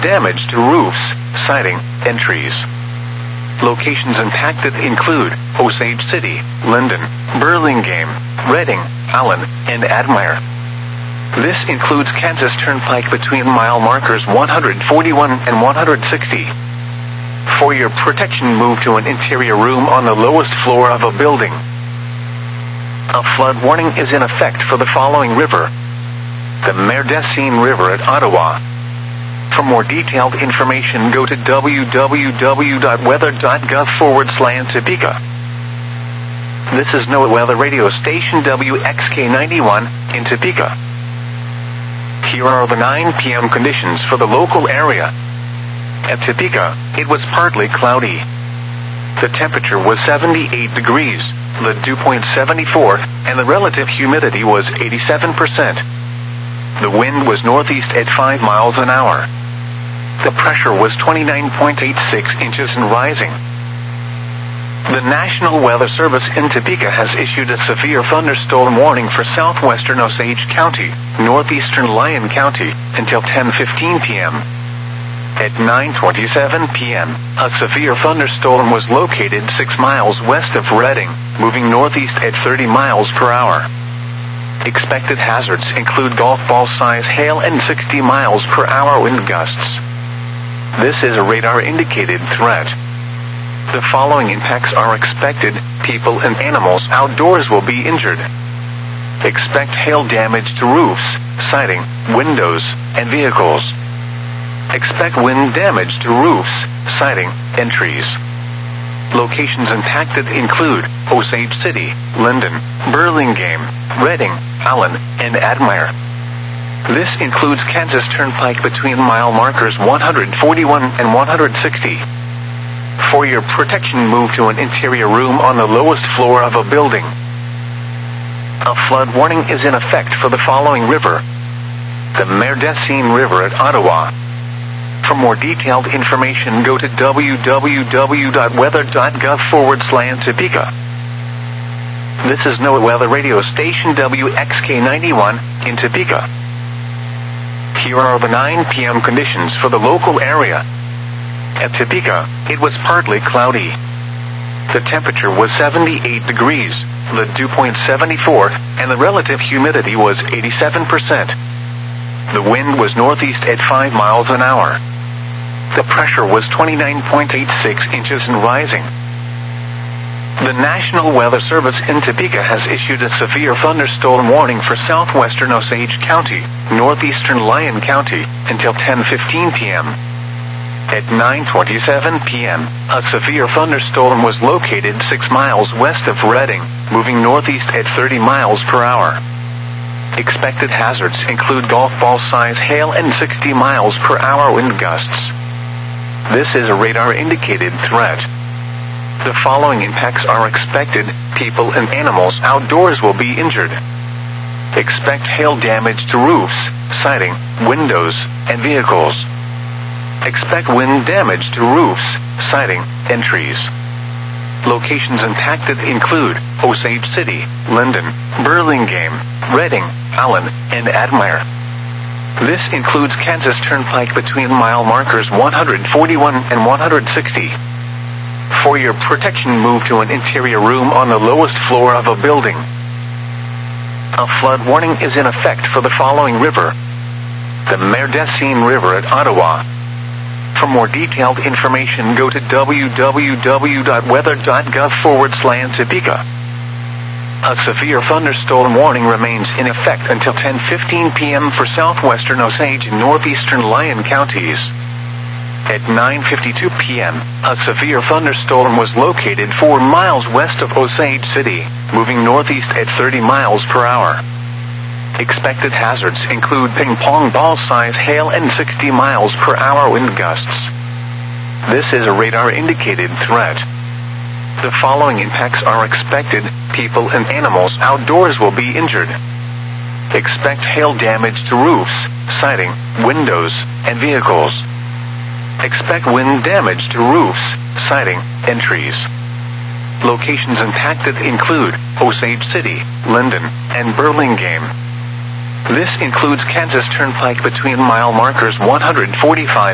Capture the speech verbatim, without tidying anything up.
damage to roofs, siding, and trees. Locations impacted include Osage City, Linden, Burlingame, Reading, Allen, and Admire. This includes Kansas Turnpike between mile markers one forty-one and one sixty. For your protection, move to an interior room on the lowest floor of a building. A flood warning is in effect for the following river: the Merdessine River at Ottawa. For more detailed information, go to w w w dot weather dot gov forward slash Topeka. This is NOAA Weather Radio Station W X K ninety-one in Topeka. Here are the nine p m conditions for the local area. At Topeka, it was partly cloudy. The temperature was seventy-eight degrees, the dew point seventy-four, and the relative humidity was eighty-seven percent. The wind was northeast at five miles an hour. The pressure was twenty-nine point eight six inches and rising. The National Weather Service in Topeka has issued a severe thunderstorm warning for southwestern Osage County, northeastern Lyon County, until ten fifteen p m At nine twenty-seven p m, a severe thunderstorm was located six miles west of Reading, moving northeast at thirty miles per hour. Expected hazards include golf ball size hail and sixty miles per hour wind gusts. This is a radar-indicated threat. The following impacts are expected: people and animals outdoors will be injured. Expect hail damage to roofs, siding, windows, and vehicles. Expect wind damage to roofs, siding, and trees. Locations impacted include Osage City, Linden, Burlingame, Reading, Allen, and Admire. This includes Kansas Turnpike between mile markers one forty-one and one sixty. For your protection, move to an interior room on the lowest floor of a building. A flood warning is in effect for the following river: the Merdessine River at Ottawa. For more detailed information, go to w w w dot weather dot gov forward slash Topeka. This is NOAA Weather Radio Station W X K ninety-one in Topeka. Here are the nine p m conditions for the local area. At Topeka, it was partly cloudy. The temperature was seventy-eight degrees, the dew point seventy-four, and the relative humidity was eighty-seven percent. The wind was northeast at five miles an hour. The pressure was twenty-nine point eight six inches and rising. The National Weather Service in Topeka has issued a severe thunderstorm warning for southwestern Osage County, northeastern Lyon County, until ten fifteen p m At nine twenty-seven p m, a severe thunderstorm was located six miles west of Reading, moving northeast at thirty miles per hour. Expected hazards include golf ball size hail and sixty miles per hour wind gusts. This is a radar-indicated threat. The following impacts are expected: people and animals outdoors will be injured. Expect hail damage to roofs, siding, windows, and vehicles. Expect wind damage to roofs, siding, and trees. Locations impacted include Osage City, Linden, Burlingame, Reading, Allen, and Admire. This includes Kansas Turnpike between mile markers one forty-one and one sixty. For your protection, move to an interior room on the lowest floor of a building. A flood warning is in effect for the following river: the Merdessine River at Ottawa. For more detailed information, go to w w w dot weather dot gov forward slash Topeka. A severe thunderstorm warning remains in effect until ten fifteen p m for southwestern Osage and northeastern Lyon counties. At nine fifty-two p m, a severe thunderstorm was located four miles west of Osage City, moving northeast at thirty miles per hour. Expected hazards include ping-pong ball size hail and sixty miles per hour wind gusts. This is a radar-indicated threat. The following impacts are expected: people and animals outdoors will be injured. Expect hail damage to roofs, siding, windows, and vehicles. Expect wind damage to roofs, siding, and trees. Locations impacted include Osage City, Linden, and Burlingame. This includes Kansas Turnpike between mile markers one forty-five